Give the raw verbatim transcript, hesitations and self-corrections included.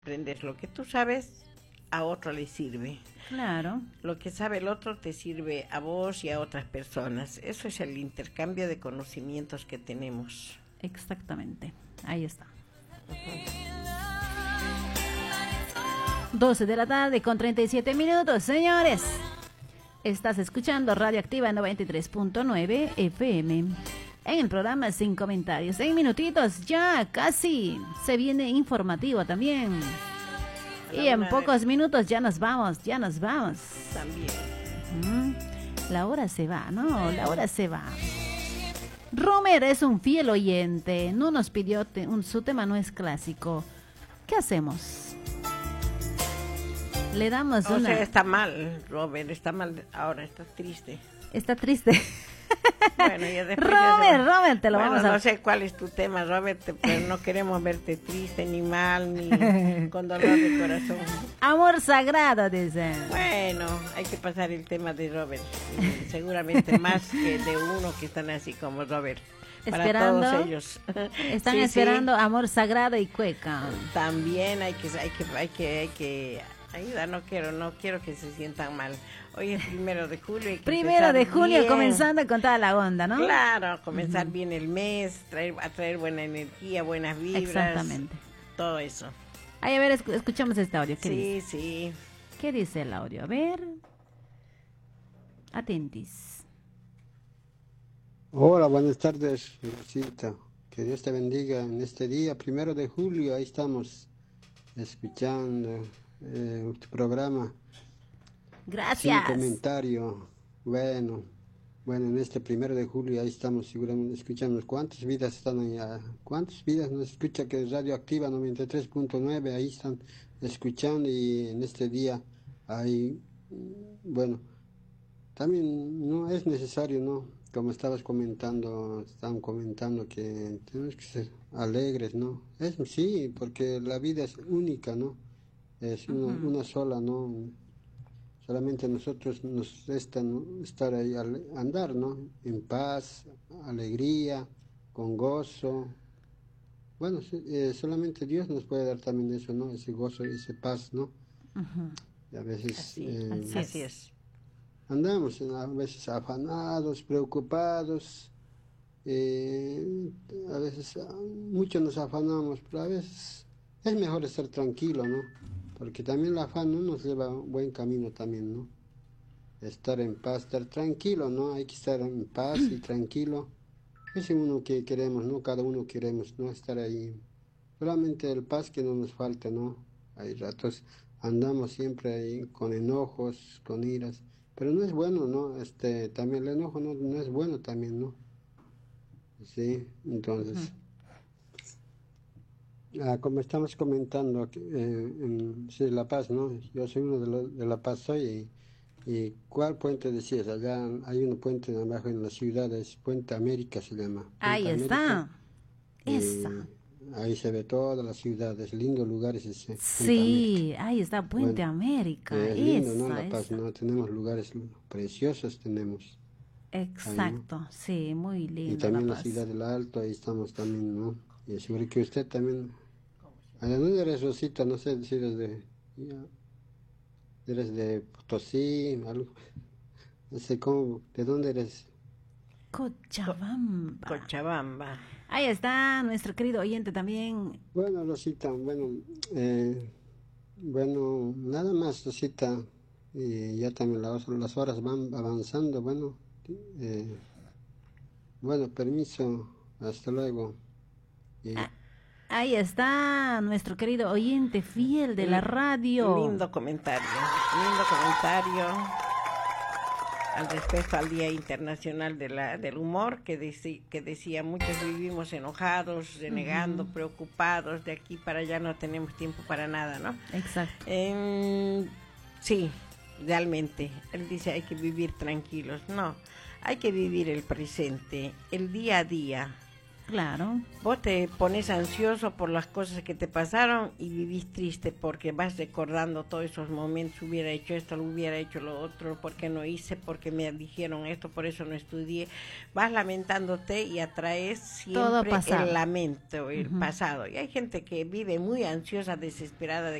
Aprendes lo que tú sabes, a otro le sirve. Claro. Lo que sabe el otro te sirve a vos y a otras personas. Eso es el intercambio de conocimientos que tenemos. Exactamente. Ahí está. doce de la tarde con treinta y siete minutos, señores. Estás escuchando Radioactiva noventa y tres punto nueve F M. En el programa Sin Comentarios. En minutitos ya casi se viene informativo también. Y en pocos minutos ya nos vamos, ya nos vamos. También. Uh-huh. La hora se va, ¿no? La hora se va. Romer es un fiel oyente. No nos pidió, te, un, su tema no es clásico. ¿Qué hacemos? Le damos o una... sea, está mal, Robert, está mal, ahora está triste. Está triste. Bueno, ya después Robert, ya se... Robert, te lo bueno, vamos a... no sé cuál es tu tema, Robert, pero no queremos verte triste, ni mal, ni con dolor de corazón. Amor sagrado, dice. Bueno, hay que pasar el tema de Robert. Seguramente más que de uno que están así como Robert. Para Esperando, todos ellos. Están Sí, esperando sí. Amor sagrado y cueca. También hay que, hay que, hay que, hay que ayudar, no quiero, no quiero que se sientan mal. Hoy es primero de julio. Hay que Primero de julio bien. Comenzando con toda la onda, ¿no? Claro, comenzar Uh-huh. bien el mes, traer, a traer buena energía, buenas vibras. Exactamente. Todo eso. Ay, a ver, escu- escuchamos este audio. ¿Qué Sí, dice? sí. ¿Qué dice el audio? A ver. Atentis. Hola, buenas tardes, Rosita. Que Dios te bendiga en este día, primero de julio. Ahí estamos escuchando eh, tu programa. Gracias. Sin comentario. Bueno, bueno, en este primero de julio ahí estamos seguramente escuchando. ¿Cuántas vidas están ahí? ¿Cuántas vidas nos escucha que es Radioactiva noventa y tres punto nueve? Ahí están escuchando y en este día hay, bueno, también no es necesario, ¿no? Como estabas comentando, estaban comentando que tenemos que ser alegres, ¿no? Es sí, porque la vida es única, ¿no? Es una, Uh-huh. una sola, ¿no? Solamente nosotros nos resta, ¿no? Estar ahí, al, andar, ¿no? En paz, alegría, con gozo. Bueno, eh, solamente Dios nos puede dar también eso, ¿no? Ese gozo, ese paz, ¿no? Uh-huh. Y a veces... Así, eh, así, así es. Andamos a veces afanados, preocupados, eh, a veces mucho nos afanamos, pero a veces es mejor estar tranquilo, ¿no? Porque también el afán no nos lleva a un buen camino también, ¿no? Estar en paz, estar tranquilo, ¿no? Hay que estar en paz y tranquilo. Es uno que queremos, ¿no? Cada uno queremos, ¿no? Estar ahí. Solamente el paz que no nos falta, ¿no? Hay ratos andamos siempre ahí con enojos, con iras. Pero no es bueno, ¿no? Este, también el enojo no, no es bueno también, ¿no? Sí, entonces, uh-huh. ah, como estamos comentando aquí, eh, en sí, La Paz, ¿no? Yo soy uno de, lo, de La Paz, soy, y, y ¿cuál puente decías? Allá hay un puente abajo en la ciudad, es Puente América se llama. Puente Ahí está. América, Esa. Ahí se ve toda la ciudad, es lindo lugar ese. Sí, ahí está Puente bueno, América. Es lindo, esa, ¿no? La Paz, esa. ¿no? Tenemos lugares preciosos, tenemos. Exacto, ahí, ¿no? Sí, muy lindo. Y también La, la ciudad del Alto, ahí estamos también, ¿no? Y seguro que usted también... ¿De dónde eres, Rosita? No sé si eres de... Ya, eres de Potosí, algo... No sé cómo... ¿De dónde eres? Cochabamba. Cochabamba. Ahí está nuestro querido oyente también. Bueno, Rosita, bueno, eh, bueno, nada más, Rosita, y ya también las, las horas van avanzando, bueno, eh, bueno, permiso, hasta luego. Y, ah, ahí está nuestro querido oyente fiel de la radio. Lindo comentario, lindo comentario. Al respecto al Día Internacional de la, del Humor, que, deci, que decía, muchos vivimos enojados, renegando, uh-huh. preocupados, de aquí para allá no tenemos tiempo para nada, ¿no? Exacto. Eh, sí, realmente, él dice hay que vivir tranquilos, no, hay que vivir el presente, el día a día. Claro. Vos te pones ansioso por las cosas que te pasaron y vivís triste porque vas recordando todos esos momentos, hubiera hecho esto, lo hubiera hecho lo otro, porque no hice, porque me dijeron esto, por eso no estudié. Vas lamentándote y atraes siempre el lamento, el uh-huh. pasado. Y hay gente que vive muy ansiosa, desesperada de